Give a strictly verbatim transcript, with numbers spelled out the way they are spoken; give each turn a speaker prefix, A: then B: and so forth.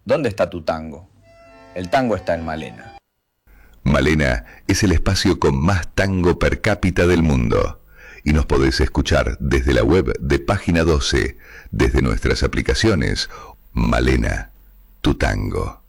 A: ¿Dónde está tu tango? El tango está en Malena.
B: Malena es el espacio con más tango per cápita del mundo. Y nos podés escuchar desde la web de Página doce, desde nuestras aplicaciones. Malena, tu tango.